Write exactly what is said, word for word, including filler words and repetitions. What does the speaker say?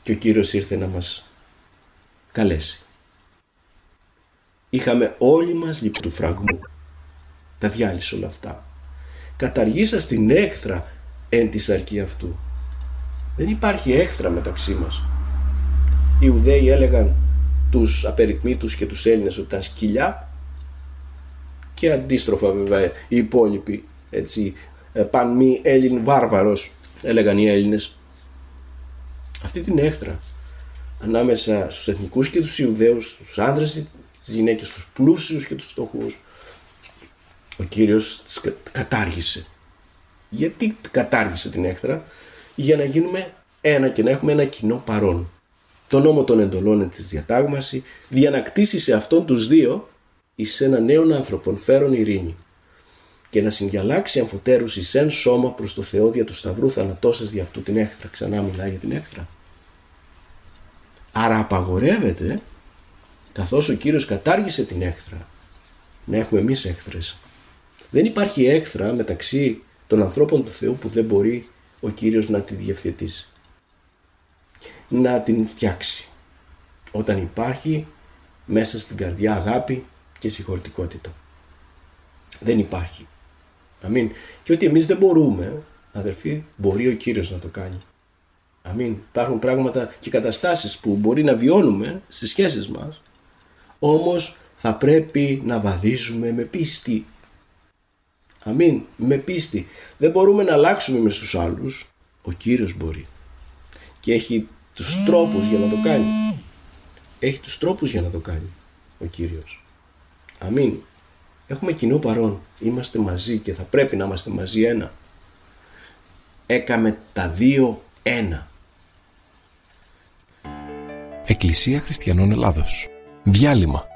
και ο Κύριος ήρθε να μας καλέσει. Είχαμε όλοι μας λήψη του φραγμού. Τα διάλυσε όλα αυτά. Καταργήσα την έχθρα εν τη σαρκή αυτού. Δεν υπάρχει έχθρα μεταξύ μας. Οι Ιουδαίοι έλεγαν τους απεριτμήτους και τους Έλληνες ότι ήταν σκυλιά, και αντίστροφα βέβαια οι υπόλοιποι, έτσι, παν μη Έλλην βάρβαρος, έλεγαν οι Έλληνες. Αυτή την έχθρα ανάμεσα στους εθνικούς και τους Ιουδαίους, τους άντρες, τις γυναίκες, τους πλούσιους και τους φτωχούς, ο Κύριος τις κατάργησε. Γιατί κατάργησε την έχθρα? Για να γίνουμε ένα και να έχουμε ένα κοινό παρόν. Το νόμο των εντολών της διατάγμαση διανακτήσει σε αυτόν τους δύο εις έναν νέον άνθρωπον φέρον ειρήνη, και να συνδιαλλάξει αμφωτέρους εις εν σώμα προς το Θεό δια του Σταυρού θανατώσας δι' αυτού την έχθρα. Ξανά μιλάει για την έχθρα. Άρα απαγορεύεται, καθώς ο Κύριος κατάργησε την έχθρα, να έχουμε εμείς έχθρες. Δεν υπάρχει έχθρα μεταξύ των ανθρώπων του Θεού που δεν μπορεί ο Κύριος να τη διευθετήσει, να την φτιάξει, όταν υπάρχει μέσα στην καρδιά αγάπη και συγχωρητικότητα. Δεν υπάρχει. Αμήν. Και ότι εμείς δεν μπορούμε, αδερφοί, μπορεί ο Κύριος να το κάνει. Αμήν. Υπάρχουν πράγματα και καταστάσεις που μπορεί να βιώνουμε στις σχέσεις μας, όμως θα πρέπει να βαδίζουμε με πίστη. Αμήν. Με πίστη. Δεν μπορούμε να αλλάξουμε με στους άλλους. Ο Κύριος μπορεί. Και έχει τους τρόπους για να το κάνει. Έχει τους τρόπους για να το κάνει ο Κύριος. Αμήν. Έχουμε κοινό παρόν. Είμαστε μαζί και θα πρέπει να είμαστε μαζί ένα. Έκαμε τα δύο ένα. Εκκλησία Χριστιανών Ελλάδος. Διάλειμμα.